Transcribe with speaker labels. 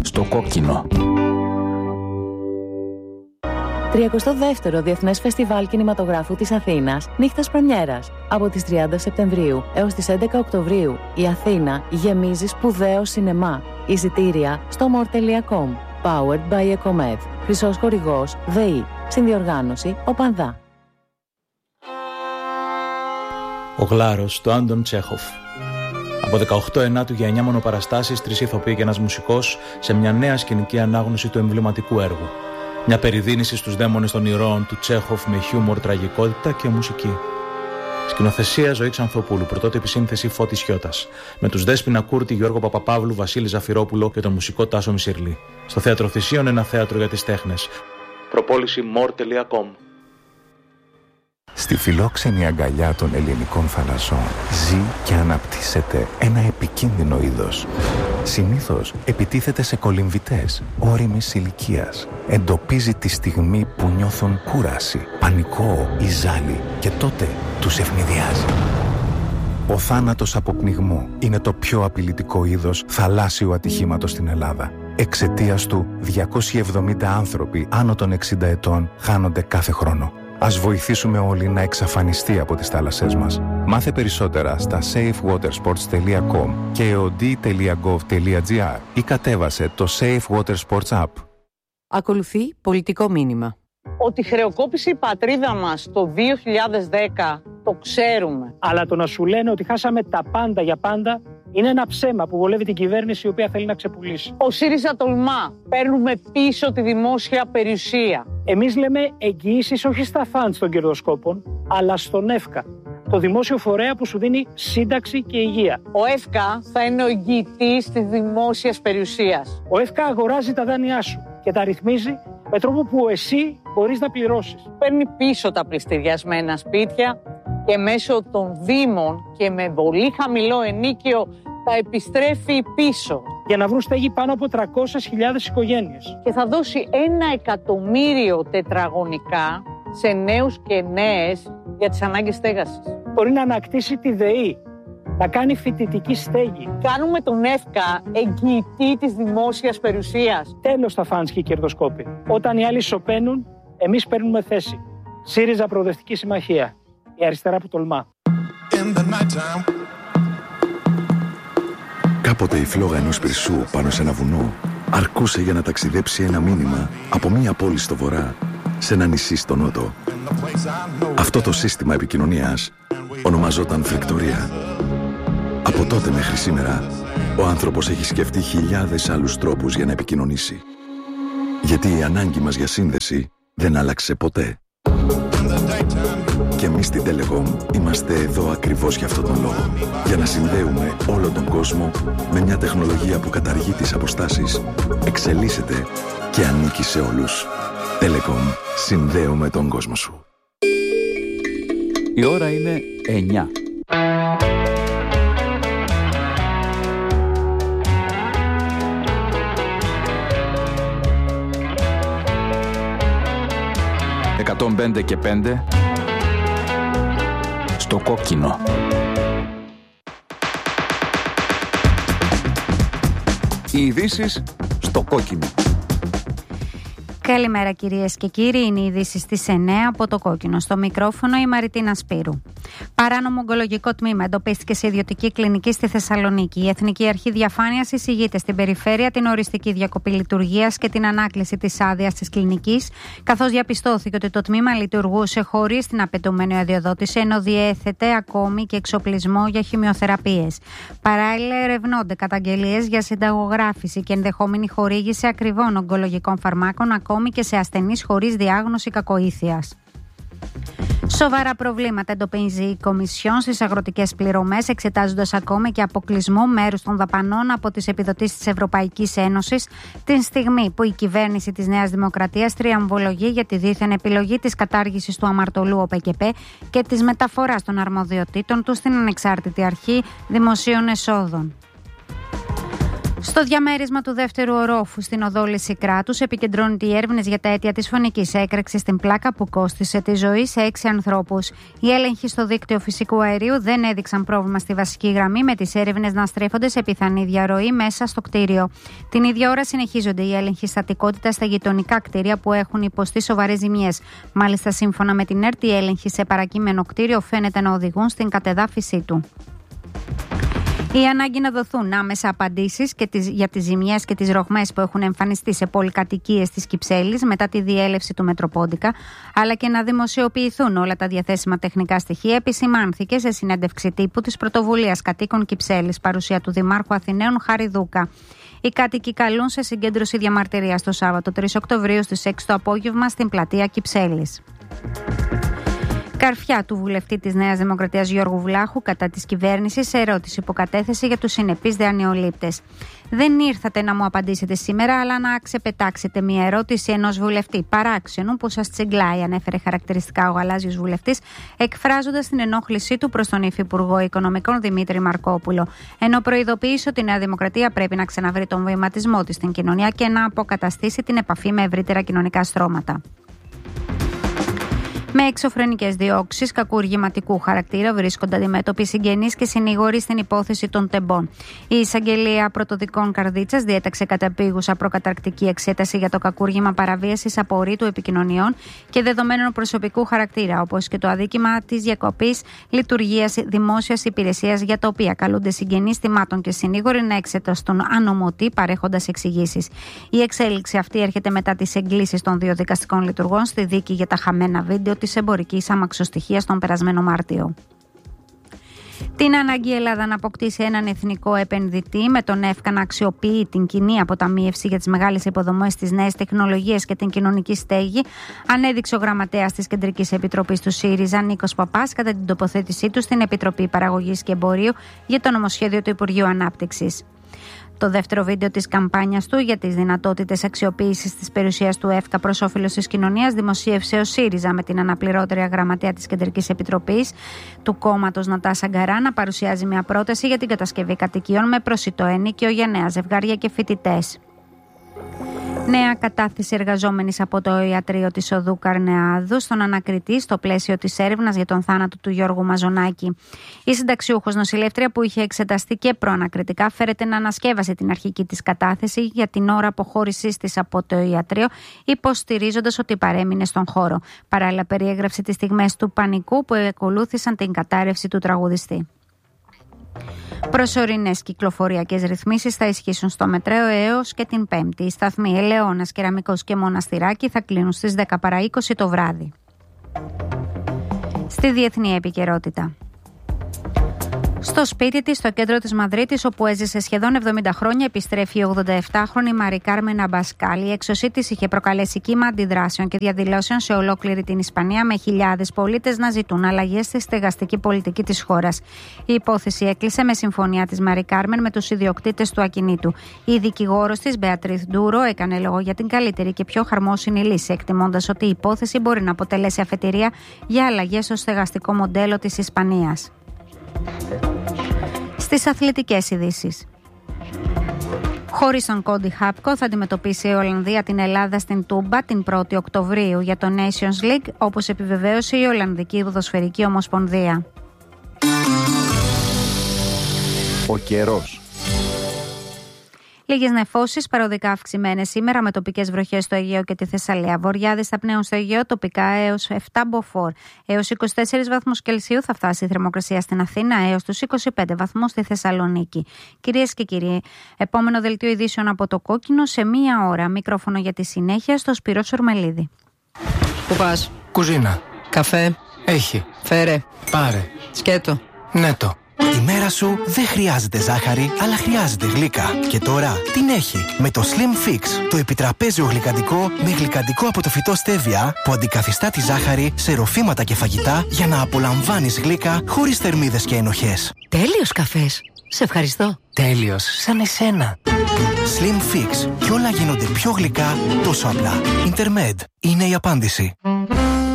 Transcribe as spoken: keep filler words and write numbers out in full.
Speaker 1: Στο κόκκινο.
Speaker 2: τριακοστό δεύτερο Διεθνές Φεστιβάλ Κινηματογράφου της Αθήνας, νύχτας πρεμιέρας. Από τις τριάντα Σεπτεμβρίου έως τις έντεκα Οκτωβρίου, η Αθήνα γεμίζει σπουδαίο σινεμά. Εισιτήρια στο more τελεία com. Powered by Ecomed. Χρυσός χορηγός ΔΕΗ. Συνδιοργάνωση Οπανδά.
Speaker 3: Ο Γλάρος του Άντων Τσέχοφ. Από δεκαοκτώ ενάτου για εννιά μονοπαραστάσεις, τρεις ηθοποιοί και ένας μουσικός σε μια νέα σκηνική ανάγνωση του εμβληματικού έργου. Μια περιδίνηση στους δαίμονες των ηρώων του Τσέχοφ με χιούμορ, τραγικότητα και μουσική. Σκηνοθεσία Ζωή Ξανθοπούλου, πρωτότυπη σύνθεση Φώτης Χιώτας. Με τους Δέσποινα Κούρτη, Γιώργο Παπαπαύλου, Βασίλη Ζαφυρόπουλο και τον μουσικό Τάσο Μισηρλή. Στο Θέατρο Θησίων, ένα θέατρο για τις τέχνες. Προπόληση more τελεία com.
Speaker 4: Στη φιλόξενη αγκαλιά των ελληνικών θαλασσών ζει και αναπτύσσεται ένα επικίνδυνο είδος. Συνήθως επιτίθεται σε κολυμβητές ώριμης ηλικίας. Εντοπίζει τη στιγμή που νιώθουν κούραση, πανικό ή ζάλι και τότε τους ευνηδιάζει. Ο θάνατος από πνιγμό είναι το πιο απειλητικό είδος θαλάσσιου ατυχήματος στην Ελλάδα. Εξαιτίας του, διακόσιοι εβδομήντα άνθρωποι άνω των εξήντα ετών χάνονται κάθε χρόνο. Ας βοηθήσουμε όλοι να εξαφανιστεί από τις θάλασσές μας. Μάθε περισσότερα στα safe water sports τελεία com και εοντί τελεία gov τελεία gr ή κατέβασε το Safe Water Sports App.
Speaker 5: Ακολουθεί πολιτικό μήνυμα.
Speaker 6: Ότι χρεοκόπησε η πατρίδα μας το δύο χιλιάδες δέκα το ξέρουμε.
Speaker 7: Αλλά το να σου λένε ότι χάσαμε τα πάντα για πάντα είναι ένα ψέμα που βολεύει την κυβέρνηση η οποία θέλει να ξεπουλήσει.
Speaker 6: Ο ΣΥΡΙΖΑ τολμά. Παίρνουμε πίσω τη δημόσια περιουσία.
Speaker 7: Εμείς λέμε εγγυήσεις όχι στα φαντς των κερδοσκόπων, αλλά στον ΕΦΚΑ, το δημόσιο φορέα που σου δίνει σύνταξη και υγεία.
Speaker 6: Ο ΕΦΚΑ θα είναι ο εγγυητής της δημόσιας περιουσίας.
Speaker 7: Ο ΕΦΚΑ αγοράζει τα δάνειά σου και τα ρυθμίζει με τρόπο που εσύ μπορείς να πληρώσεις.
Speaker 6: Παίρνει πίσω τα πληστηριασμένα σπίτια και μέσω των δήμων και με πολύ χαμηλό ενίκιο τα επιστρέφει πίσω.
Speaker 7: Για να βρουν στέγη πάνω από τριακόσιες χιλιάδες οικογένειες.
Speaker 6: Και θα δώσει ένα εκατομμύριο τετραγωνικά σε νέους και νέες για τις ανάγκες στέγασης.
Speaker 7: Μπορεί να ανακτήσει τη ΔΕΗ, να κάνει φοιτητική στέγη.
Speaker 6: Κάνουμε τον ΕΦΚΑ εγγυητή της δημόσιας περιουσίας.
Speaker 7: Τέλος τα φαντς και οι κερδοσκόποι. Όταν οι άλλοι σωπαίνουν, εμείς παίρνουμε θέση. ΣΥΡΙΖΑ Προοδευτική Συμμαχία. Η αριστερά που τολμά.
Speaker 8: Κάποτε η φλόγα ενός πυρσού πάνω σε ένα βουνό αρκούσε για να ταξιδέψει ένα μήνυμα από μία πόλη στο βορρά σε ένα νησί στο νότο. Αυτό το σύστημα επικοινωνίας ονομαζόταν φρεκτορία. Από τότε μέχρι σήμερα, ο άνθρωπος έχει σκεφτεί χιλιάδες άλλους τρόπους για να επικοινωνήσει. Γιατί η ανάγκη μας για σύνδεση δεν άλλαξε ποτέ. Και εμείς στην Telecom είμαστε εδώ ακριβώς για αυτόν τον λόγο. Για να συνδέουμε όλο τον κόσμο με μια τεχνολογία που καταργεί τις αποστάσεις, εξελίσσεται και ανήκει σε όλους. Telecom. Συνδέουμε τον κόσμο σου.
Speaker 1: Η ώρα είναι εννιά. εκατόν πέντε και πέντε στο κόκκινο. Οι ειδήσεις στο κόκκινο.
Speaker 9: Καλημέρα κυρίες και κύριοι, είναι οι ειδήσεις στις εννιά από το κόκκινο. Στο μικρόφωνο η Μαριτίνα Σπύρου. Παράνομο ογκολογικό τμήμα εντοπίστηκε σε ιδιωτική κλινική στη Θεσσαλονίκη. Η Εθνική Αρχή Διαφάνειας εισηγείται στην περιφέρεια την οριστική διακοπή λειτουργίας και την ανάκληση της άδειας της κλινικής, καθώς διαπιστώθηκε ότι το τμήμα λειτουργούσε χωρίς την απαιτούμενη αδειοδότηση, ενώ διέθετε ακόμη και εξοπλισμό για χημειοθεραπείες. Παράλληλα, ερευνώνται καταγγελίες για συνταγογράφηση και ενδεχόμενη χορήγηση ακριβών ογκολογικών φαρμάκων, ακόμη και σε ασθενείς χωρίς διάγνωση κακοήθειας. Σοβαρά προβλήματα εντοπίζει η Κομισιόν στις αγροτικές πληρωμές, εξετάζοντας ακόμα και αποκλεισμό μέρους των δαπανών από τις επιδοτήσεις της Ευρωπαϊκής Ένωσης, την στιγμή που η κυβέρνηση της Νέας Δημοκρατίας τριαμβολογεί για τη δίθεν επιλογή της κατάργησης του αμαρτωλού ΟΠΕΚΕΠΕ και της μεταφοράς των αρμοδιοτήτων του στην Ανεξάρτητη Αρχή Δημοσίων Εσόδων. Στο διαμέρισμα του δεύτερου ορόφου στην οδό Λυσικράτους επικεντρώνεται οι έρευνες για τα αίτια της φωνικής έκρηξης στην πλάκα που κόστισε τη ζωή σε έξι ανθρώπους. Οι έλεγχοι στο δίκτυο φυσικού αερίου δεν έδειξαν πρόβλημα στη βασική γραμμή, με τις έρευνες να στρέφονται σε πιθανή διαρροή μέσα στο κτίριο. Την ίδια ώρα συνεχίζονται οι έλεγχοι στατικότητα στα γειτονικά κτίρια που έχουν υποστεί σοβαρές ζημιές. Μάλιστα, σύμφωνα με την ΕΡΤ, οι έλεγχοι σε παρακείμενο κτίριο φαίνεται να οδηγούν στην κατεδάφιση του. Η ανάγκη να δοθούν άμεσα απαντήσεις και τις, για τις ζημιές και τις ρογμές που έχουν εμφανιστεί σε πολυκατοικίες της Κυψέλης μετά τη διέλευση του Μετροπόντικα, αλλά και να δημοσιοποιηθούν όλα τα διαθέσιμα τεχνικά στοιχεία, επισημάνθηκε σε συνέντευξη τύπου της Πρωτοβουλίας Κατοίκων Κυψέλης, παρουσία του Δημάρχου Αθηναίων Χάρη Δούκα. Οι κάτοικοι καλούν σε συγκέντρωση διαμαρτυρίας το Σάββατο τρεις Οκτωβρίου στις έξι το απόγευμα στην πλατεία Κυψέλης. Καρφιά του βουλευτή της Νέας Δημοκρατίας Γιώργου Βλάχου κατά της κυβέρνησης σε ερώτηση που κατέθεσε για τους συνεπείς δανειολήπτες. Δεν ήρθατε να μου απαντήσετε σήμερα, αλλά να ξεπετάξετε μια ερώτηση ενός βουλευτή παράξενου που σας τσιγκλάει, ανέφερε χαρακτηριστικά ο γαλάζιος βουλευτής, εκφράζοντας την ενόχλησή του προς τον Υφυπουργό Οικονομικών Δημήτρη Μαρκόπουλο. Ενώ προειδοποίησε ότι η Νέα Δημοκρατία πρέπει να ξαναβρει τον βηματισμό της στην κοινωνία και να αποκαταστήσει την επαφή με ευρύτερα κοινωνικά στρώματα. Με εξωφρενικές διώξεις κακουργηματικού χαρακτήρα βρίσκονται αντιμέτωποι συγγενείς και συνήγοροι στην υπόθεση των τεμπών. Η εισαγγελία πρωτοδικών Καρδίτσας διέταξε καταπήγουσα προκαταρκτική εξέταση για το κακούργημα παραβίασης απορρίτου επικοινωνιών και δεδομένων προσωπικού χαρακτήρα, όπως και το αδίκημα της διακοπής λειτουργίας δημόσιας υπηρεσίας, για τα οποία καλούνται συγγενείς θυμάτων και συνήγοροι να εξεταστούν ανομωτοί, παρέχοντας εξηγήσεις. Η εξέλιξη αυτή έρχεται μετά τις εγκλήσεις των δύο δικαστικών λειτουργών στη δίκη για τα χαμένα βίντεο της εμπορικής αμαξοστοιχείας τον περασμένο Μάρτιο. Την ανάγκη η Ελλάδα να αποκτήσει έναν εθνικό επενδυτή με τον ΕΦΚΑ να αξιοποιεί την κοινή αποταμίευση για τις μεγάλες υποδομές, τις νέες τεχνολογίες και την κοινωνική στέγη, ανέδειξε ο γραμματέας της Κεντρικής Επιτροπής του ΣΥΡΙΖΑ, Νίκος Παπάς, κατά την τοποθέτησή του στην Επιτροπή Παραγωγής και Εμπορίου για το νομοσχέδιο του Υπουργείου Ανάπτυξης. Το δεύτερο βίντεο της καμπάνιας του για τις δυνατότητες αξιοποίησης της περιουσίας του ΕΦΚΑ προς όφελος της κοινωνίας δημοσίευσε ο ΣΥΡΙΖΑ, με την αναπληρώτρια γραμματέα της Κεντρικής Επιτροπής του κόμματος Νατάσα Γκαρά να παρουσιάζει μια πρόταση για την κατασκευή κατοικιών με προσιτό ενοίκιο για νέα ζευγάρια και φοιτητές. Νέα κατάθεση εργαζόμενης από το ιατρείο της Οδού Καρνεάδου στον ανακριτή στο πλαίσιο της έρευνας για τον θάνατο του Γιώργου Μαζονάκη. Η συνταξιούχος νοσηλεύτρια, που είχε εξεταστεί και προανακριτικά, φέρεται να ανασκεύασε την αρχική της κατάθεση για την ώρα αποχώρησής της από το ιατρείο, υποστηρίζοντας ότι παρέμεινε στον χώρο. Παράλληλα, περιέγραψε τις στιγμές του πανικού που ακολούθησαν την κατάρρευση του τραγουδιστή. Προσωρινές κυκλοφοριακές ρυθμίσεις θα ισχύσουν στο μετρό έως και την Πέμπτη. Οι σταθμοί Ελαιώνας, Κεραμικός και Μοναστηράκι θα κλείνουν στις δέκα παρά είκοσι το βράδυ. Στη διεθνή επικαιρότητα. Στο σπίτι της, στο κέντρο της Μαδρίτης, όπου έζησε σχεδόν εβδομήντα χρόνια, επιστρέφει η ογδονταεφτάχρονη Μαρί Κάρμεν Αμπασκάλ. Η έξωσή της είχε προκαλέσει κύμα αντιδράσεων και διαδηλώσεων σε ολόκληρη την Ισπανία, με χιλιάδες πολίτες να ζητούν αλλαγές στη στεγαστική πολιτική της χώρας. Η υπόθεση έκλεισε με συμφωνία της Μαρί Κάρμεν με τους ιδιοκτήτες του ακινήτου. Η δικηγόρος της, Μπεατρίθ Ντούρο, έκανε λόγο για την καλύτερη και πιο χαρμόσυνη λύση, εκτιμώντας ότι η υπόθεση μπορεί να αποτελέσει αφετηρία για αλλαγές στο στεγαστικό μοντέλο της Ισπανίας. Στις αθλητικές ειδήσεις. Χωρίς τον Κόντι Χάπκο θα αντιμετωπίσει η Ολλανδία την Ελλάδα στην Τούμπα την πρώτη Οκτωβρίου για το Nations League, όπως επιβεβαίωσε η Ολλανδική Ποδοσφαιρική Ομοσπονδία.
Speaker 1: Ο καιρός.
Speaker 9: Λίγες νεφώσεις, παροδικά αυξημένες σήμερα, με τοπικές βροχές στο Αιγαίο και τη Θεσσαλία. Βοριάδες θα πνέουν στο Αιγαίο τοπικά έως επτά μποφόρ. Έως είκοσι τέσσερις βαθμούς Κελσίου θα φτάσει η θερμοκρασία στην Αθήνα, έως τους είκοσι πέντε βαθμούς στη Θεσσαλονίκη. Κυρίες και κύριοι, επόμενο δελτίο ειδήσεων από το Κόκκινο σε μία ώρα. Μικρόφωνο για τη συνέχεια στο Σπύρο Σουρμελίδη.
Speaker 10: Πού πας?
Speaker 11: Κουζίνα.
Speaker 10: Καφέ?
Speaker 11: Έχει.
Speaker 10: Φέρε.
Speaker 11: Πάρε.
Speaker 10: Σκέτο.
Speaker 11: Νέτο.
Speaker 12: Η μέρα σου δεν χρειάζεται ζάχαρη, αλλά χρειάζεται γλύκα. Και τώρα την έχει με το Slim Fix, το επιτραπέζιο γλυκαντικό με γλυκαντικό από το φυτό στέβια που αντικαθιστά τη ζάχαρη σε ροφήματα και φαγητά για να απολαμβάνεις γλύκα χωρίς θερμίδες και ενοχές.
Speaker 13: Τέλειος καφές. Σε ευχαριστώ.
Speaker 11: Τέλειος, σαν εσένα.
Speaker 12: Slim Fix. Κι όλα γίνονται πιο γλυκά τόσο απλά. Intermed είναι η απάντηση.